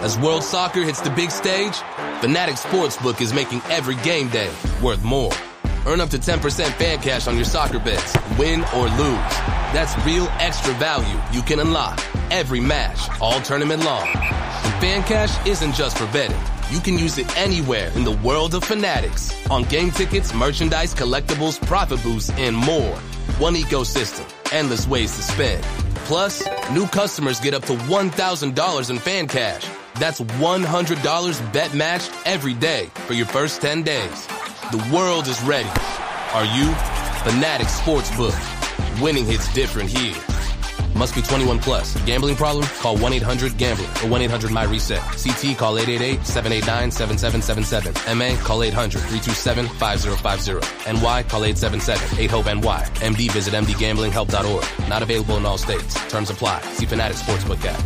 As World Soccer hits the big stage, Fanatics Sportsbook is making every game day worth more. Earn up to 10% fan cash on your soccer bets, win or lose. That's real extra value you can unlock every match, all tournament long. And fan cash isn't just for betting. You can use it anywhere in the world of Fanatics. On game tickets, merchandise, collectibles, profit boosts, and more. One ecosystem, endless ways to spend. Plus, new customers get up to $1,000 in fan cash. That's $100 bet matched every day for your first 10 days. The world is ready. Are you? Fanatics Sportsbook. Winning hits different here. Must be 21 plus. Gambling problem? Call 1-800-GAMBLER or 1-800-MY-RESET. CT, call 888-789-7777. MA, call 800-327-5050. NY, call 877-8-HOPE-NY. MD, visit mdgamblinghelp.org. Not available in all states. Terms apply. See Fanatics Sportsbook app.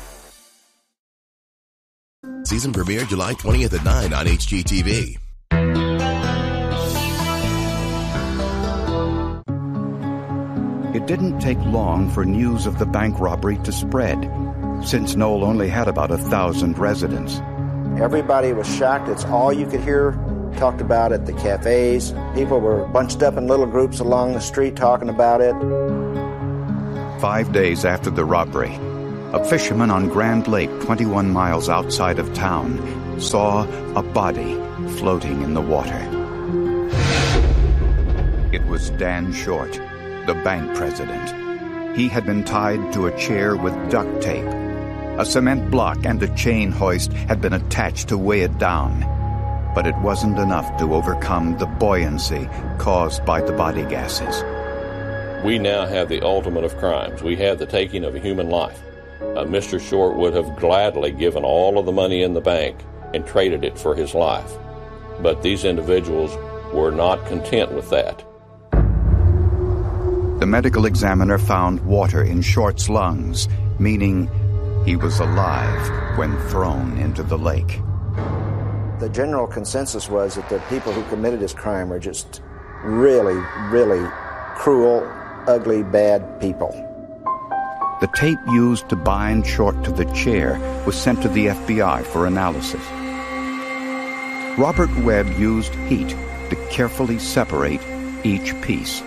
Season premiere July 20th at 9 on HGTV. It didn't take long for news of the bank robbery to spread, since Knoll only had about 1,000 residents. Everybody was shocked. It's all you could hear talked about at the cafes. People were bunched up in little groups along the street talking about it. 5 days after the robbery, a fisherman on Grand Lake, 21 miles outside of town, saw a body floating in the water. It was Dan Short, the bank president. He had been tied to a chair with duct tape. A cement block and a chain hoist had been attached to weigh it down. But it wasn't enough to overcome the buoyancy caused by the body gases. We now have the ultimate of crimes. We have the taking of a human life. Mr. Short would have gladly given all of the money in the bank and traded it for his life. But these individuals were not content with that. The medical examiner found water in Short's lungs, meaning he was alive when thrown into the lake. The general consensus was that the people who committed this crime were just really, really cruel, ugly, bad people. The tape used to bind Short to the chair was sent to the FBI for analysis. Robert Webb used heat to carefully separate each piece.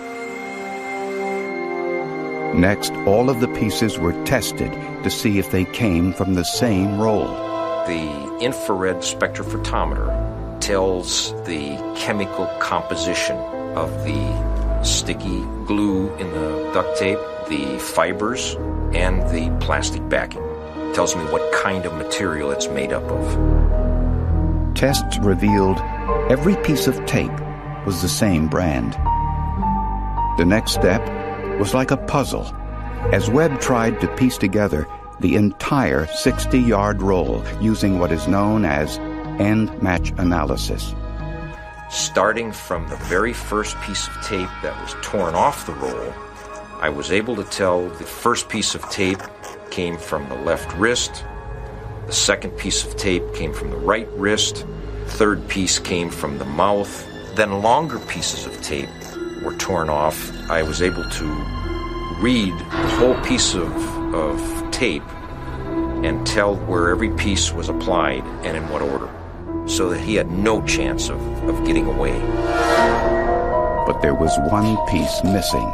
Next, all of the pieces were tested to see if they came from the same roll. The infrared spectrophotometer tells the chemical composition of the sticky glue in the duct tape, the fibers, and the plastic backing. It tells me what kind of material it's made up of. Tests revealed every piece of tape was the same brand. The next step was like a puzzle, as Webb tried to piece together the entire 60-yard roll using what is known as end-match analysis. Starting from the very first piece of tape that was torn off the roll, I was able to tell the first piece of tape came from the left wrist, the second piece of tape came from the right wrist, third piece came from the mouth, then longer pieces of tape were torn off. I was able to read the whole piece of tape and tell where every piece was applied and in what order, so that he had no chance of getting away. But there was one piece missing.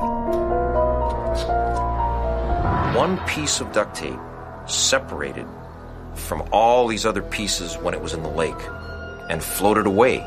One piece of duct tape separated from all these other pieces when it was in the lake and floated away.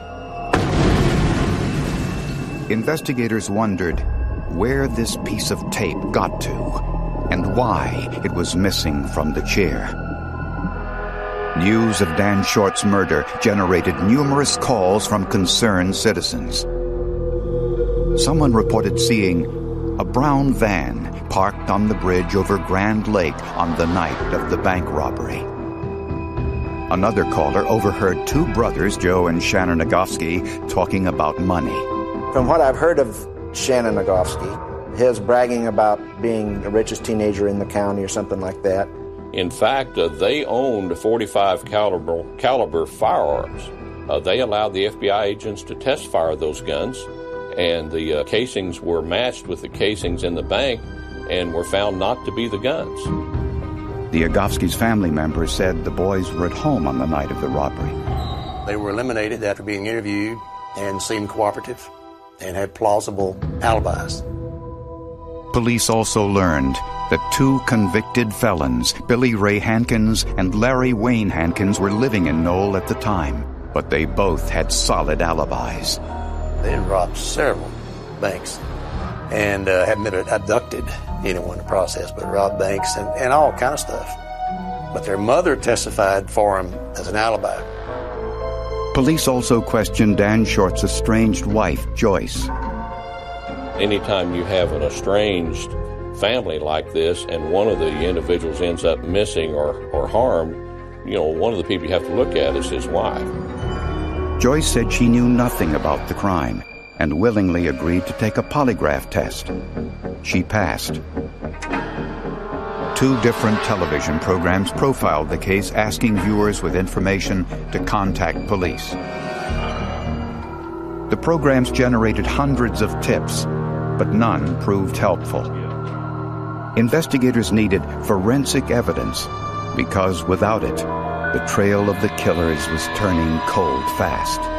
Investigators wondered where this piece of tape got to and why it was missing from the chair. News of Dan Short's murder generated numerous calls from concerned citizens. Someone reported seeing a brown van parked on the bridge over Grand Lake on the night of the bank robbery. Another caller overheard two brothers, Joe and Shannon Nagofsky, talking about money. From what I've heard of Shannon Nagofsky, his bragging about being the richest teenager in the county or something like that. In fact, they owned 45 caliber firearms. They allowed the FBI agents to test fire those guns, and the casings were matched with the casings in the bank and were found not to be the guns. The Agofsky's family members said the boys were at home on the night of the robbery. They were eliminated after being interviewed and seemed cooperative and had plausible alibis. Police also learned that 2 convicted felons, Billy Ray Hankins and Larry Wayne Hankins, were living in Knoll at the time, but they both had solid alibis. They had robbed several banks and hadn't abducted anyone in the process, but robbed banks and all kind of stuff. But their mother testified for him as an alibi. Police also questioned Dan Short's estranged wife, Joyce. Anytime you have an estranged family like this and one of the individuals ends up missing or harmed, one of the people you have to look at is his wife. Joyce said she knew nothing about the crime and willingly agreed to take a polygraph test. She passed. 2 different television programs profiled the case, asking viewers with information to contact police. The programs generated hundreds of tips, but none proved helpful. Investigators needed forensic evidence because without it, the trail of the killers was turning cold fast.